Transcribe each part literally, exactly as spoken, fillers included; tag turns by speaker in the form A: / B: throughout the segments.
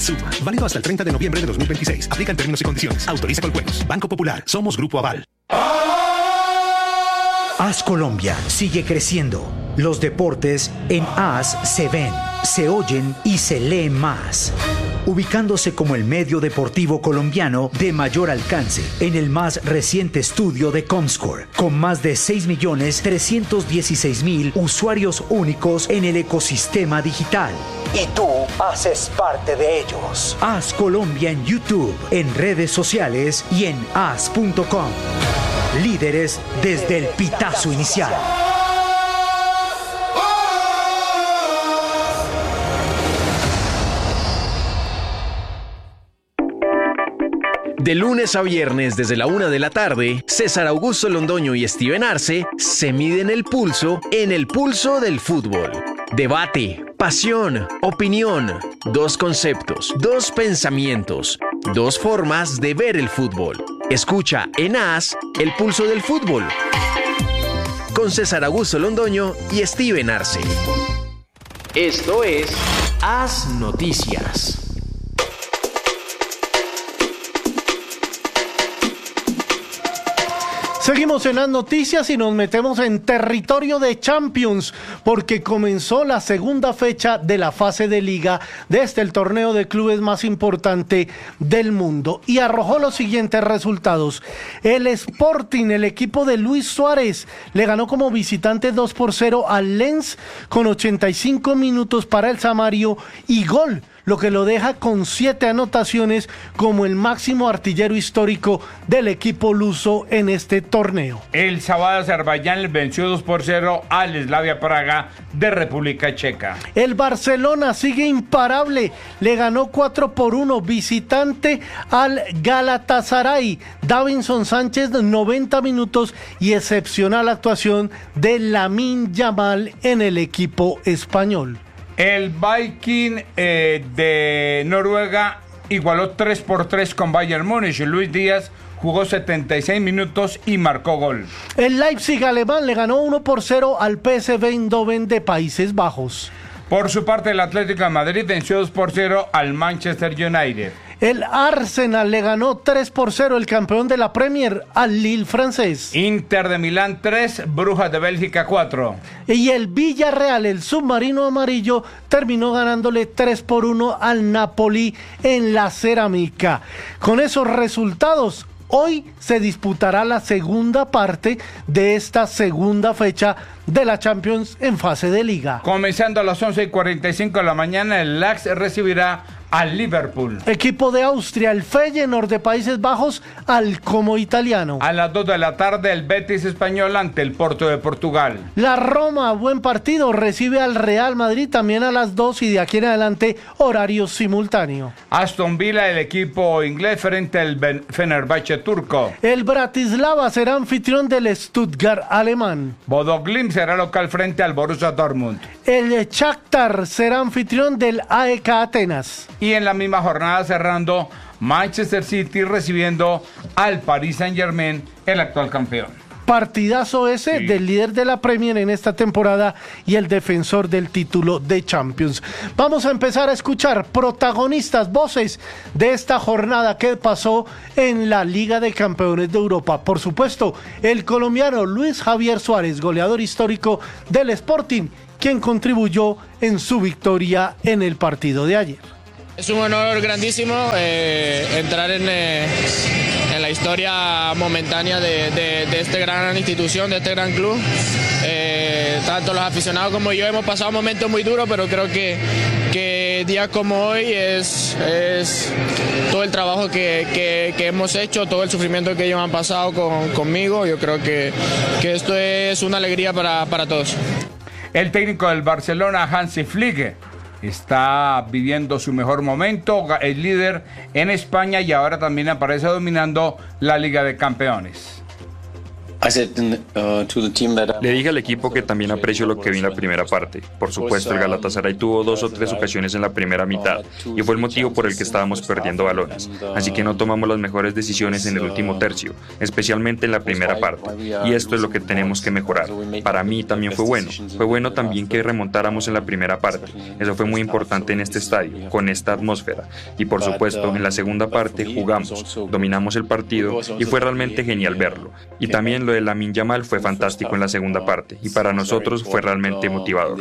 A: Suma. Válido hasta el treinta de noviembre de dos mil veintiséis. Aplican términos y condiciones. Autoriza con juegos. Banco Popular. Somos Grupo Aval.
B: A S Colombia sigue creciendo. Los deportes en A S se ven, se oyen y se leen más. Ubicándose como el medio deportivo colombiano de mayor alcance en el más reciente estudio de Comscore, con más de seis millones trescientos dieciséis mil usuarios únicos en el ecosistema digital. Y tú haces parte de ellos. A S Colombia en YouTube, en redes sociales y en as punto com. Líderes desde el pitazo inicial.
C: De lunes a viernes desde la una de la tarde, César Augusto Londoño y Steven Arce se miden el pulso en el pulso del fútbol. Debate, pasión, opinión, dos conceptos, dos pensamientos, dos formas de ver el fútbol. Escucha en A S el pulso del fútbol con César Augusto Londoño y Steven Arce. Esto es A S Noticias.
D: Seguimos en las noticias y nos metemos en territorio de Champions porque comenzó la segunda fecha de la fase de liga de este el torneo de clubes más importante del mundo y arrojó los siguientes resultados. El Sporting, el equipo de Luis Suárez, le ganó como visitante dos por cero al Lens con ochenta y cinco minutos para el Samario y gol, lo que lo deja con siete anotaciones como el máximo artillero histórico del equipo luso en este torneo.
E: El sábado Azerbaiyán le venció dos por cero al Slavia Praga de República Checa.
D: El Barcelona sigue imparable, le ganó cuatro por uno visitante al Galatasaray. Davinson Sánchez noventa minutos y excepcional actuación de Lamine Yamal en el equipo español.
E: El Viking eh, de Noruega igualó tres por tres con Bayern Múnich. Luis Díaz jugó setenta y seis minutos y marcó gol.
D: El Leipzig alemán le ganó uno por cero al P S V Eindhoven de Países Bajos.
E: Por su parte, el Atlético de Madrid venció dos por cero al Manchester United.
D: El Arsenal le ganó tres por cero, el campeón de la Premier, al Lille francés.
E: Inter de Milán tres, Brujas de Bélgica cuatro.
D: Y el Villarreal, el submarino amarillo, terminó ganándole tres por uno al Napoli en la Cerámica. Con esos resultados, hoy se disputará la segunda parte de esta segunda fecha de la Champions en fase de liga.
E: Comenzando a las once y cuarenta y cinco de la mañana, el Ajax recibirá al Liverpool.
D: Equipo de Austria, el Feyenoord de Países Bajos, al Como italiano.
E: A las dos de la tarde, el Betis español ante el Porto de Portugal.
D: La Roma, buen partido, recibe al Real Madrid también a las dos y de aquí en adelante horario simultáneo.
E: Aston Villa, el equipo inglés frente al Fenerbahce turco.
D: El Bratislava será anfitrión del Stuttgart alemán.
E: Bodo Glimt será local frente al Borussia Dortmund.
D: El Shakhtar será anfitrión del A E K Atenas.
E: Y en la misma jornada cerrando, Manchester City recibiendo al Paris Saint-Germain, el actual campeón.
D: Partidazo ese
E: sí.
D: del líder de la Premier en esta temporada y el defensor del título de Champions. Vamos a empezar a escuchar protagonistas, voces de esta jornada que pasó en la Liga de Campeones de Europa. Por supuesto, el colombiano Luis Javier Suárez, goleador histórico del Sporting, quien contribuyó en su victoria en el partido de ayer.
F: Es un honor grandísimo eh, entrar en, eh, en la historia momentánea de, de, de esta gran institución, de este gran club. Eh, tanto los aficionados como yo hemos pasado momentos muy duros, pero creo que, que días como hoy es, es todo el trabajo que, que, que hemos hecho, todo el sufrimiento que ellos han pasado con, conmigo. Yo creo que, que esto es una alegría para, para todos.
E: El técnico del Barcelona, Hansi Flick, está viviendo su mejor momento, es líder en España y ahora también aparece dominando la Liga de Campeones.
G: Le dije al equipo que también aprecio lo que vi en la primera parte. Por supuesto, el Galatasaray tuvo dos o tres ocasiones en la primera mitad y fue el motivo por el que estábamos perdiendo balones. Así que no tomamos las mejores decisiones en el último tercio, especialmente en la primera parte. Y esto es lo que tenemos que mejorar. Para mí también fue bueno. Fue bueno también que remontáramos en la primera parte. Eso fue muy importante en este estadio, con esta atmósfera. Y por supuesto, en la segunda parte jugamos, dominamos el partido y fue realmente genial verlo. Y también lo de Lamine Yamal fue fantástico en la segunda parte y para nosotros fue realmente motivador.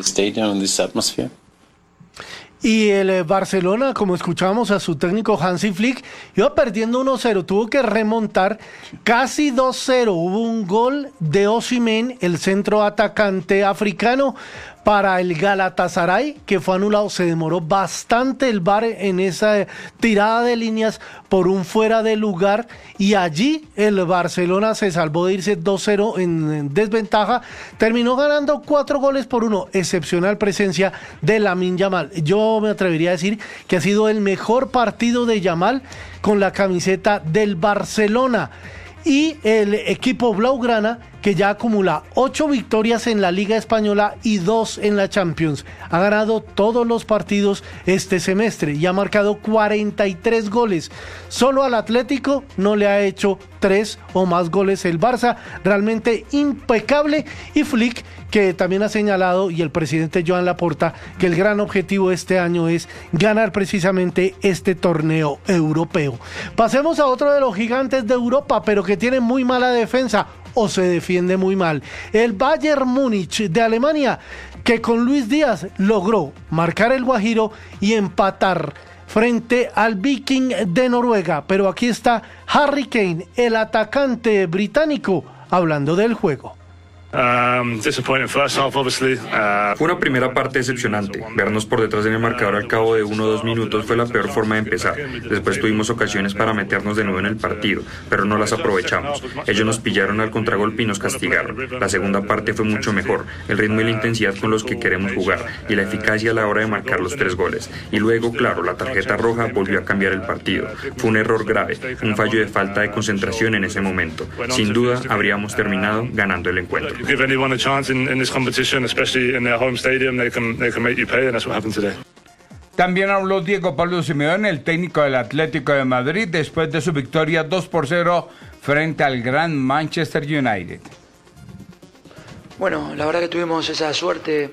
D: Y el Barcelona, como escuchábamos a su técnico Hansi Flick, iba perdiendo uno cero, tuvo que remontar casi dos cero. Hubo un gol de Osimhen, el centro atacante africano, para el Galatasaray, que fue anulado. Se demoró bastante el V A R en esa tirada de líneas por un fuera de lugar, y allí el Barcelona se salvó de irse dos cero en desventaja. Terminó ganando cuatro goles por uno. Excepcional presencia de Lamine Yamal. Yo me atrevería a decir que ha sido el mejor partido de Yamal con la camiseta del Barcelona. Y el equipo blaugrana, que ya acumula ocho victorias en la Liga Española y dos en la Champions. Ha ganado todos los partidos este semestre y ha marcado cuarenta y tres goles. Solo al Atlético no le ha hecho tres o más goles el Barça. Realmente impecable. Y Flick, que también ha señalado, y el presidente Joan Laporta, que el gran objetivo de este año es ganar precisamente este torneo europeo. Pasemos a otro de los gigantes de Europa, pero que tiene muy mala defensa, o se defiende muy mal. El Bayern Múnich de Alemania, que con Luis Díaz logró marcar el Guajiro y empatar frente al Viking de Noruega. Pero aquí está Harry Kane, el atacante británico, hablando del juego.
G: Um, disappointing first half, obviously. Uh, fue una primera parte decepcionante. Vernos por detrás en el marcador al cabo de uno o dos minutos fue la peor forma de empezar. Después tuvimos ocasiones para meternos de nuevo en el partido, pero no las aprovechamos. Ellos nos pillaron al contragolpe y nos castigaron. La segunda parte fue mucho mejor. El ritmo y la intensidad con los que queremos jugar y la eficacia a la hora de marcar los tres goles. Y luego, claro, la tarjeta roja volvió a cambiar el partido. Fue un error grave, un fallo de falta de concentración en ese momento. Sin duda, habríamos terminado ganando el encuentro.
H: Give anyone a chance in, in this competition, especially in their home stadium, they can they can make you pay, and that's what happened today.
E: También habló Diego Pablo Simeone, el técnico del Atlético de Madrid, después de su victoria dos por cero frente al gran Manchester United.
I: Bueno, la verdad que tuvimos esa suerte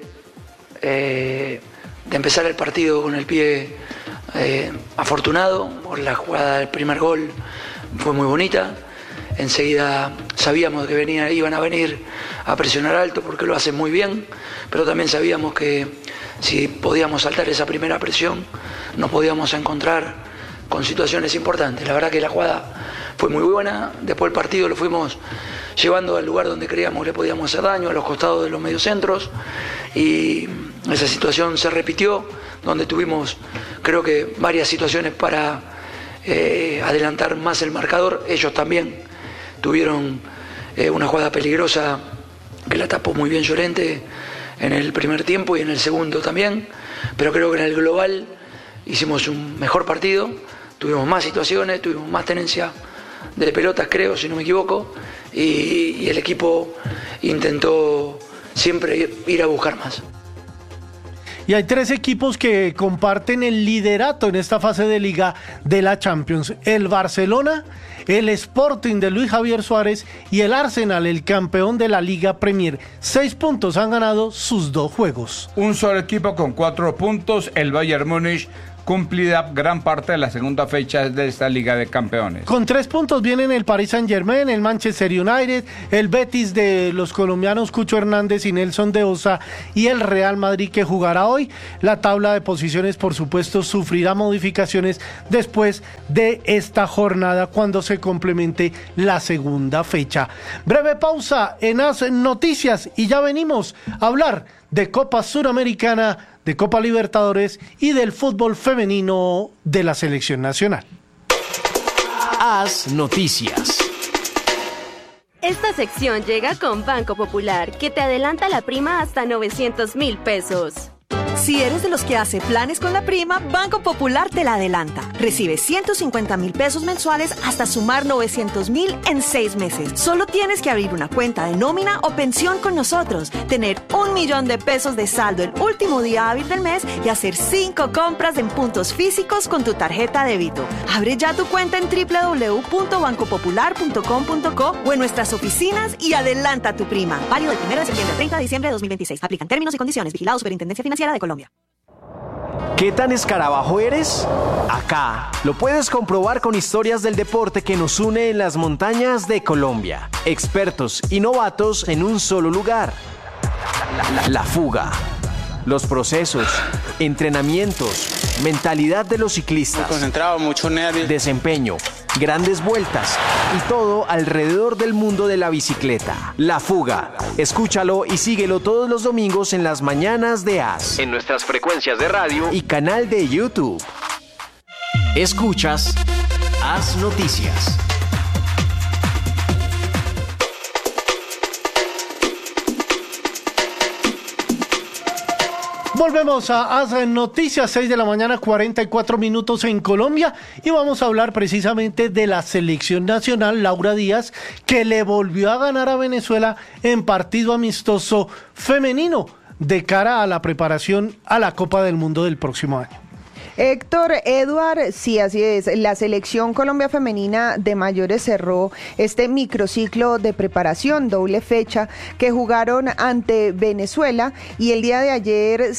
I: eh, de empezar el partido con el pie eh, afortunado por la jugada del primer gol, fue muy bonita. Enseguida sabíamos que venía, iban a venir a presionar alto porque lo hacen muy bien, pero también sabíamos que si podíamos saltar esa primera presión nos podíamos encontrar con situaciones importantes. La verdad que la jugada fue muy buena, después el partido lo fuimos llevando al lugar donde creíamos le podíamos hacer daño, a los costados de los mediocentros, y esa situación se repitió, donde tuvimos creo que varias situaciones para eh, adelantar más el marcador. Ellos también tuvieron eh, una jugada peligrosa que la tapó muy bien Llorente en el primer tiempo y en el segundo también, pero creo que en el global hicimos un mejor partido, tuvimos más situaciones, tuvimos más tenencia de pelotas, creo, si no me equivoco, y, y el equipo intentó siempre ir, ir a buscar más.
D: Y hay tres equipos que comparten el liderato en esta fase de liga de la Champions: el Barcelona, el Sporting de Luis Javier Suárez y el Arsenal, el campeón de la Liga Premier. Seis puntos, han ganado sus dos juegos.
E: Un solo equipo con cuatro puntos, el Bayern Múnich, cumplida gran parte de la segunda fecha de esta Liga de Campeones.
D: Con tres puntos vienen el Paris Saint-Germain, el Manchester United, el Betis de los colombianos Cucho Hernández y Nelson de Osa, y el Real Madrid, que jugará hoy. La tabla de posiciones, por supuesto, sufrirá modificaciones después de esta jornada, cuando se complemente la segunda fecha. Breve pausa en As Noticias y ya venimos a hablar de Copa Suramericana, de Copa Libertadores y del fútbol femenino de la selección nacional.
C: As Noticias.
J: Esta sección llega con Banco Popular, que te adelanta la prima hasta novecientos mil pesos.
K: Si eres de los que hace planes con la prima, Banco Popular te la adelanta. Recibe ciento cincuenta mil pesos mensuales hasta sumar novecientos mil en seis meses. Solo tienes que abrir una cuenta de nómina o pensión con nosotros, tener un millón de pesos de saldo el último día hábil del mes y hacer cinco compras en puntos físicos con tu tarjeta débito. Abre ya tu cuenta en doble u doble u doble u punto banco popular punto com punto co o en nuestras oficinas y adelanta tu prima. Válido del primero de septiembre al treinta de diciembre de dos mil veintiséis. Aplican términos y condiciones. Vigilado Superintendencia Financiera de Colombia.
C: ¿Qué tan escarabajo eres? Acá lo puedes comprobar con historias del deporte que nos une en las montañas de Colombia. Expertos y novatos en un solo lugar. La, la, la fuga. Los procesos, entrenamientos, mentalidad de los ciclistas. Muy
L: concentrado, mucho nervio.
C: Desempeño, grandes vueltas y todo alrededor del mundo de la bicicleta. La Fuga. Escúchalo y síguelo todos los domingos en las mañanas de A S. En nuestras frecuencias de radio y canal de YouTube. Escuchas A S Noticias.
D: Volvemos a A S Noticias, seis de la mañana, cuarenta y cuatro minutos en Colombia, y vamos a hablar precisamente de la selección nacional, Laura Díaz, que le volvió a ganar a Venezuela en partido amistoso femenino de cara a la preparación a la Copa del Mundo del próximo año.
M: Héctor, Eduard, sí, así es. La selección Colombia femenina de mayores cerró este microciclo de preparación, doble fecha, que jugaron ante Venezuela, y el día de ayer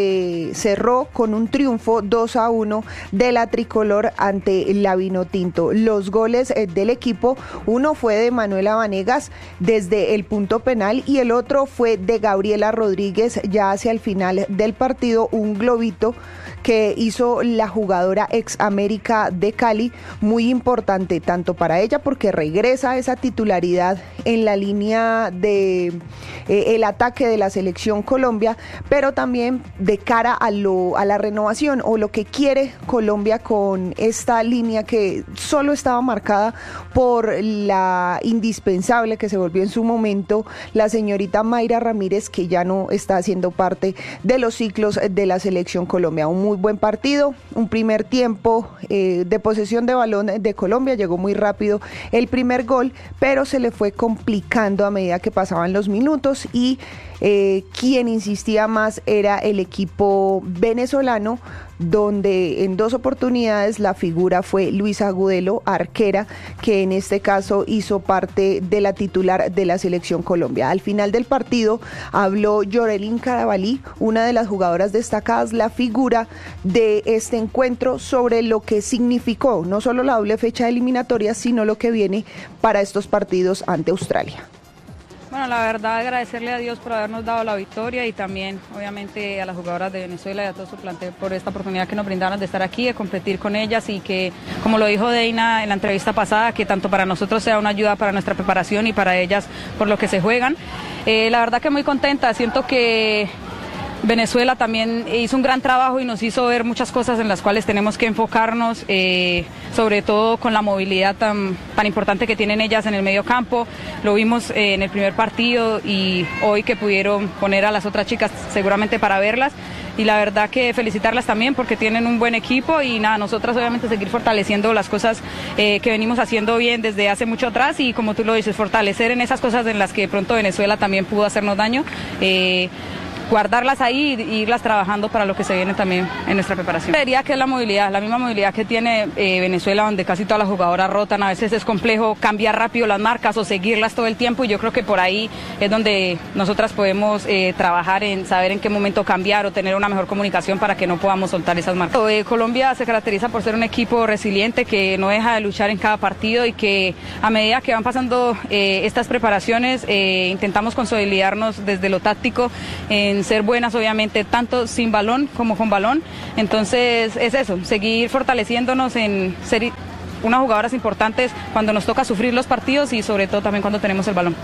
M: se cerró con un triunfo dos a uno de la tricolor ante la Vinotinto. Los goles del equipo, uno fue de Manuela Vanegas desde el punto penal y el otro fue de Gabriela Rodríguez ya hacia el final del partido, un globito que hizo la jugadora ex América de Cali, muy importante tanto para ella porque regresa a esa titularidad en la línea de eh, el ataque de la selección Colombia, pero también de cara a lo a la renovación o lo que quiere Colombia con esta línea que solo estaba marcada por la indispensable que se volvió en su momento la señorita Mayra Ramírez, que ya no está haciendo parte de los ciclos de la selección Colombia. Un muy buen partido, un primer tiempo eh, de posesión de balón de Colombia, llegó muy rápido el primer gol, pero se le fue complicando a medida que pasaban los minutos y eh, quien insistía más era el equipo venezolano, donde en dos oportunidades la figura fue Luisa Agudelo, arquera, que en este caso hizo parte de la titular de la selección Colombia. Al final del partido habló Yorelín Carabalí, una de las jugadoras destacadas, la figura de este encuentro, sobre lo que significó no solo la doble fecha eliminatoria, sino lo que viene para estos partidos ante Australia.
N: Bueno, la verdad, agradecerle a Dios por habernos dado la victoria y también, obviamente, a las jugadoras de Venezuela y a todo su plantel por esta oportunidad que nos brindaron de estar aquí, de competir con ellas y que, como lo dijo Deina en la entrevista pasada, que tanto para nosotros sea una ayuda para nuestra preparación y para ellas por lo que se juegan. Eh, la verdad que muy contenta, siento que Venezuela también hizo un gran trabajo y nos hizo ver muchas cosas en las cuales tenemos que enfocarnos, eh, sobre todo con la movilidad tan, tan importante que tienen ellas en el medio campo. Lo vimos eh, en el primer partido y hoy que pudieron poner a las otras chicas seguramente para verlas. Y la verdad que felicitarlas también porque tienen un buen equipo y nada, nosotras obviamente seguir fortaleciendo las cosas eh, que venimos haciendo bien desde hace mucho atrás y, como tú lo dices, fortalecer en esas cosas en las que de pronto Venezuela también pudo hacernos daño. Eh, guardarlas ahí e irlas trabajando para lo que se viene también en nuestra preparación. Diría que es la movilidad, la misma movilidad que tiene eh, Venezuela, donde casi todas las jugadoras rotan, a veces es complejo cambiar rápido las marcas o seguirlas todo el tiempo, y yo creo que por ahí es donde nosotras podemos eh, trabajar en saber en qué momento cambiar o tener una mejor comunicación para que no podamos soltar esas marcas. Eh, Colombia se caracteriza por ser un equipo resiliente que no deja de luchar en cada partido y que a medida que van pasando eh, estas preparaciones eh, intentamos consolidarnos desde lo táctico en ser buenas, obviamente, tanto sin balón como con balón. Entonces es eso, seguir fortaleciéndonos en ser unas jugadoras importantes cuando nos toca sufrir los partidos y sobre todo también cuando tenemos el balón.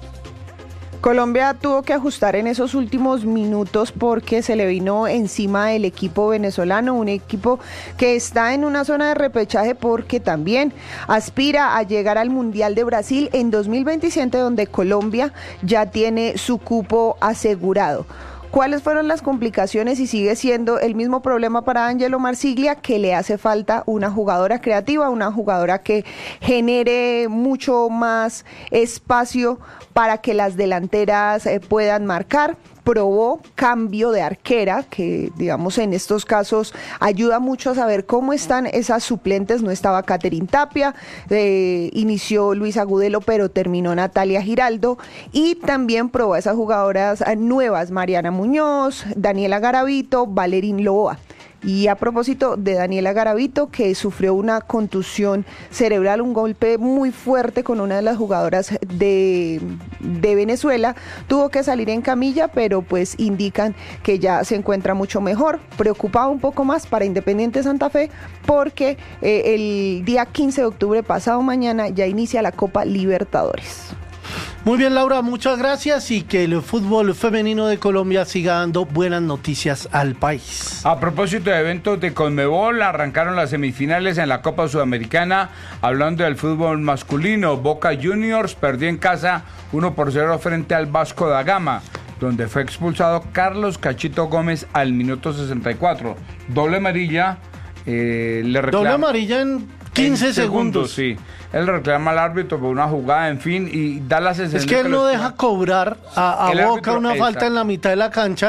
M: Colombia tuvo que ajustar en esos últimos minutos porque se le vino encima el equipo venezolano, un equipo que está en una zona de repechaje porque también aspira a llegar al Mundial de Brasil en dos mil veintisiete, donde Colombia ya tiene su cupo asegurado. ¿Cuáles fueron las complicaciones? Y sigue siendo el mismo problema para Angelo Marsiglia, que le hace falta una jugadora creativa, una jugadora que genere mucho más espacio para que las delanteras eh, puedan marcar. Probó cambio de arquera, que digamos en estos casos ayuda mucho a saber cómo están esas suplentes. No estaba Catherine Tapia, eh, inició Luis Agudelo, pero terminó Natalia Giraldo, y también probó a esas jugadoras nuevas, Mariana Muñoz, Daniela Garavito, Valerín Loboa. Y a propósito de Daniela Garavito, que sufrió una contusión cerebral, un golpe muy fuerte con una de las jugadoras de, de Venezuela, tuvo que salir en camilla, pero pues indican que ya se encuentra mucho mejor. Preocupado un poco más para Independiente Santa Fe, porque eh, el día quince de octubre, pasado mañana, ya inicia la Copa Libertadores.
D: Muy bien, Laura, muchas gracias, y que el fútbol femenino de Colombia siga dando buenas noticias al país.
E: A propósito de eventos de Conmebol, arrancaron las semifinales en la Copa Sudamericana. Hablando del fútbol masculino, Boca Juniors perdió en casa uno por cero frente al Vasco da Gama, donde fue expulsado Carlos Cachito Gómez al minuto sesenta y cuatro. Doble amarilla. Eh, le reclama...
D: Doble amarilla en quince segundos.
E: Sí. Él reclama al árbitro por una jugada, en fin, y da la sensación.
D: Es que él no deja cobrar a, a Boca
E: árbitro,
D: una
E: exacto.
D: falta en la mitad de la cancha,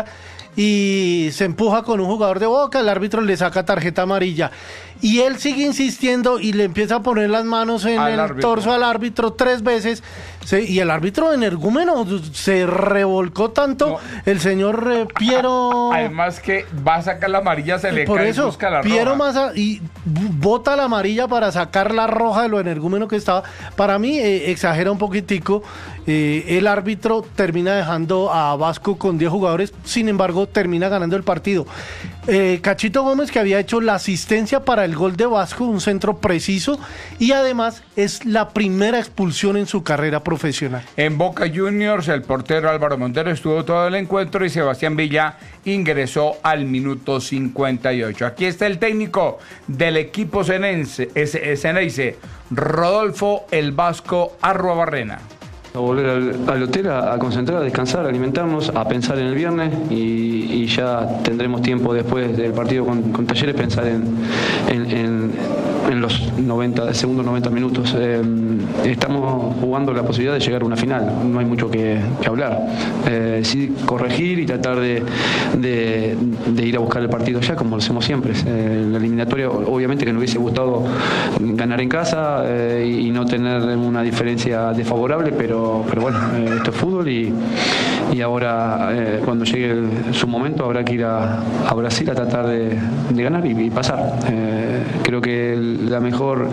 D: y se empuja con un jugador de Boca, el árbitro le saca tarjeta amarilla. Y él sigue insistiendo y le empieza a poner las manos en
E: al
D: el
E: árbitro.
D: torso al árbitro tres veces. Se, y el árbitro energúmeno se revolcó tanto, no. el señor eh, Piero...
E: Además que va a sacar la amarilla, se le
D: por
E: cae
D: eso,
E: y busca la
D: Piero
E: roja.
D: Massa, y bota la amarilla para sacar la roja de lo energúmeno que estaba. Para mí, eh, exagera un poquitico. Eh, el árbitro termina dejando a Vasco con diez jugadores, sin embargo, termina ganando el partido. Eh, Cachito Gómez, que había hecho la asistencia para el gol de Vasco, un centro preciso, y además es la primera expulsión en su carrera profesional.
E: En Boca Juniors, el portero Álvaro Montero estuvo todo el encuentro y Sebastián Villa ingresó al minuto cincuenta y ocho. Aquí está el técnico del equipo cenense, Ceneice, Rodolfo el Vasco Arruabarrena.
L: A volver al, al hotel a, a concentrar, a descansar, a alimentarnos, a pensar en el viernes, y, y ya tendremos tiempo después del partido con, con Talleres pensar en, en, en, en los noventa, segundos noventa minutos. Eh, estamos jugando la posibilidad de llegar a una final, no hay mucho que, que hablar. Eh, sí, corregir y tratar de, de, de ir a buscar el partido ya, como lo hacemos siempre. Eh, la eliminatoria, obviamente que nos hubiese gustado ganar en casa eh, y, y no tener una diferencia desfavorable, pero pero bueno, eh, esto es fútbol, y, y ahora eh, cuando llegue el, su momento habrá que ir a, a Brasil a tratar de, de ganar y, y pasar. Eh, creo que el, la mejor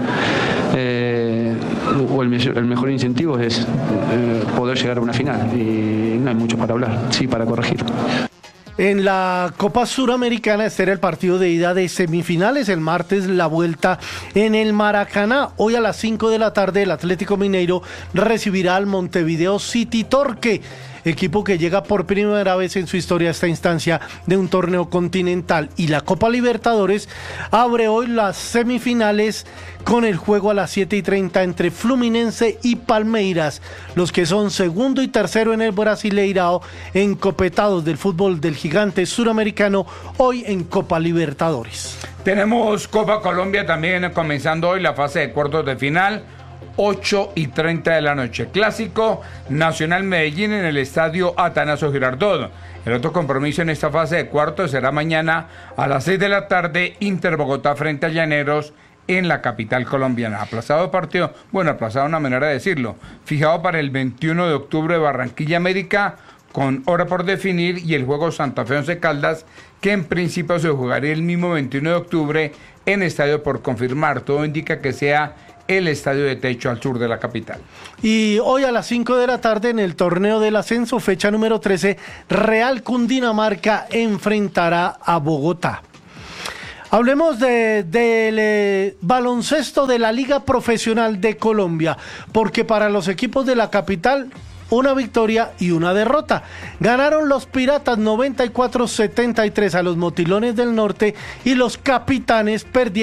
L: eh, o el, el mejor incentivo es eh, poder llegar a una final, y no hay mucho para hablar, sí para corregir.
D: En la Copa Suramericana, este era el partido de ida de semifinales. El martes la vuelta en el Maracaná. Hoy a las cinco de la tarde el Atlético Mineiro recibirá al Montevideo City Torque, equipo que llega por primera vez en su historia a esta instancia de un torneo continental. Y la Copa Libertadores abre hoy las semifinales con el juego a las siete y treinta entre Fluminense y Palmeiras, los que son segundo y tercero en el Brasileirao, encopetados del fútbol del gigante suramericano, hoy en Copa Libertadores.
E: Tenemos Copa Colombia también comenzando hoy la fase de cuartos de final. ocho y treinta de la noche. Clásico Nacional Medellín en el estadio Atanasio Girardot. El otro compromiso en esta fase de cuartos será mañana a las seis de la tarde, Inter Bogotá frente a Llaneros en la capital colombiana. Aplazado partido, bueno, aplazado una manera de decirlo, fijado para el veintiuno de octubre, Barranquilla América, con hora por definir, y el juego Santa Fe Once Caldas, que en principio se jugaría el mismo veintiuno de octubre en estadio por confirmar. Todo indica que sea el estadio de techo al sur de la capital.
D: Y hoy a las cinco de la tarde en el torneo del ascenso, fecha número trece, Real Cundinamarca enfrentará a Bogotá. Hablemos de, del eh, baloncesto de la Liga Profesional de Colombia, porque para los equipos de la capital, una victoria y una derrota. Ganaron los Piratas noventa y cuatro a setenta y tres a los Motilones del Norte, y los Capitanes perdieron